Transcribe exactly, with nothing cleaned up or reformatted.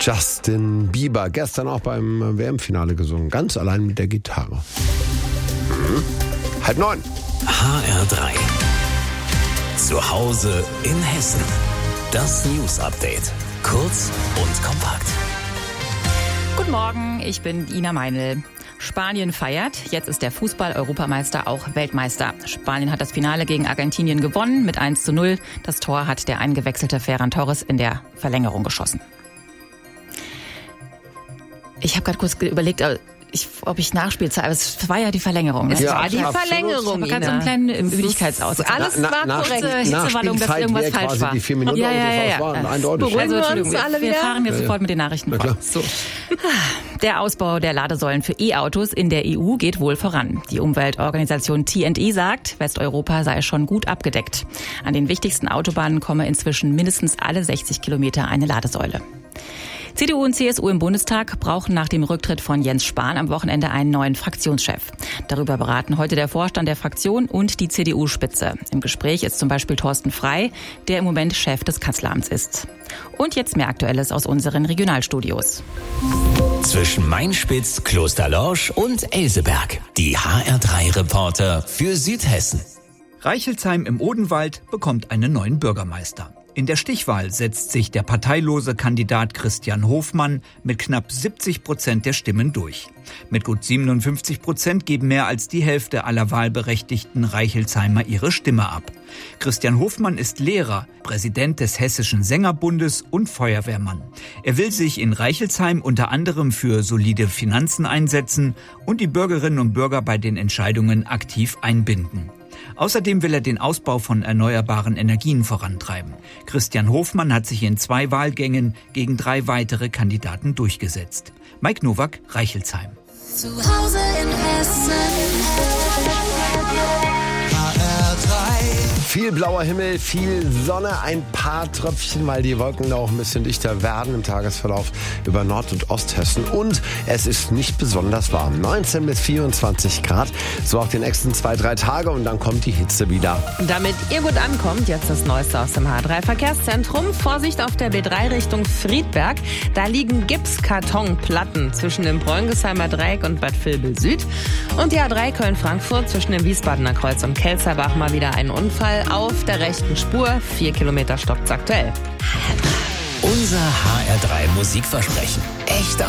Justin Bieber, gestern auch beim W M-Finale gesungen, ganz allein mit der Gitarre. Mhm. Halb neun. H R drei. Zu Hause in Hessen. Das News Update. Kurz und kompakt. Guten Morgen, ich bin Ina Meinl. Spanien feiert. Jetzt ist der Fußball-Europameister auch Weltmeister. Spanien hat das Finale gegen Argentinien gewonnen mit eins zu null. Das Tor hat der eingewechselte Ferran Torres in der Verlängerung geschossen. Ich habe gerade kurz überlegt, ich, ob ich Nachspielzeit, aber es war ja die Verlängerung. Es Ja, war die absolut. Verlängerung, Ich habe gerade so einen kleinen Müdigkeitsaussetzer. Alles Na- war na- korrekt. nach- Hitzewallung, dass irgendwas Nachspielzeit falsch wäre war. quasi die vier Minuten Ja, ja, oder so, ja, das war ja. eindeutig. Beruhigen wir Entschuldigung, uns alle wir wieder? fahren jetzt Ja, ja. sofort mit den Nachrichten Na fort. klar. So. Der Ausbau der Ladesäulen für E-Autos in der E U geht wohl voran. Die Umweltorganisation T and E sagt, Westeuropa sei schon gut abgedeckt. An den wichtigsten Autobahnen komme inzwischen mindestens alle sechzig Kilometer eine Ladesäule. C D U und C S U im Bundestag brauchen nach dem Rücktritt von Jens Spahn am Wochenende einen neuen Fraktionschef. Darüber beraten heute der Vorstand der Fraktion und die C D U-Spitze. Im Gespräch ist zum Beispiel Thorsten Frey, der im Moment Chef des Kanzleramts ist. Und jetzt mehr Aktuelles aus unseren Regionalstudios. Zwischen Mainspitz, Klosterlorsch und Elseberg. Die H R drei Reporter für Südhessen. Reichelsheim im Odenwald bekommt einen neuen Bürgermeister. In der Stichwahl setzt sich der parteilose Kandidat Christian Hofmann mit knapp siebzig Prozent der Stimmen durch. Mit gut siebenundfünfzig Prozent geben mehr als die Hälfte aller wahlberechtigten Reichelsheimer ihre Stimme ab. Christian Hofmann ist Lehrer, Präsident des Hessischen Sängerbundes und Feuerwehrmann. Er will sich in Reichelsheim unter anderem für solide Finanzen einsetzen und die Bürgerinnen und Bürger bei den Entscheidungen aktiv einbinden. Außerdem will er den Ausbau von erneuerbaren Energien vorantreiben. Christian Hofmann hat sich in zwei Wahlgängen gegen drei weitere Kandidaten durchgesetzt. Mike Nowak, Reichelsheim. Zu Hause in Hessen. Viel blauer Himmel, viel Sonne, ein paar Tröpfchen, weil die Wolken da auch ein bisschen dichter werden im Tagesverlauf über Nord- und Osthessen. Und es ist nicht besonders warm. neunzehn bis vierundzwanzig Grad, so auch die nächsten zwei, drei Tage und dann kommt die Hitze wieder. Damit ihr gut ankommt, jetzt das Neueste aus dem H drei Verkehrszentrum. Vorsicht auf der B drei Richtung Friedberg. Da liegen Gipskartonplatten zwischen dem Bräungheimer Dreieck und Bad Vilbel Süd. Und die A drei Köln-Frankfurt zwischen dem Wiesbadener Kreuz und Kelzerbach mal wieder ein Unfall. Auf der rechten Spur, vier Kilometer stoppt's aktuell. Unser H R drei Musikversprechen. Echt